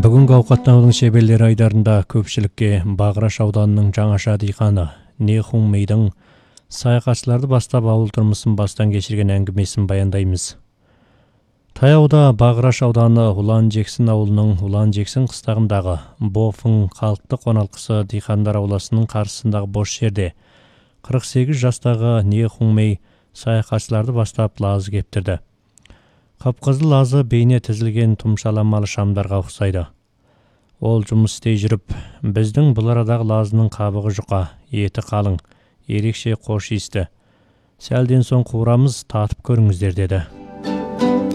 Бүгінгі ауқаттанудың шеберлері айдарында көпшілікке Бағраш ауданының жаңаша диқаны Не Хун-мейдің саяхатшыларды бастап ауыл тұрмысын бастан кешірген әңгімесін баяндаймыз. Таяуда Бағраш ауданы Улан-Жексін ауылының Улан-Жексін қыстағындағы Бофың халықты қоналқысы диқандар ауласының қарсысындағы бос жерде 48 жастағы Не Хун-мей саяхатшыларды бастап лазы кептірді. Қап-қызыл лазы бейне тізілген тұмшаламалы шамдарға ұқсайды. Ол жұмыс істей жүріп, біздің бұл арадағы лазының қабығы жұқа, еті қалың, ерекше қош иісті. Сәлден соң қуырамыз, татып көріңіздер деді.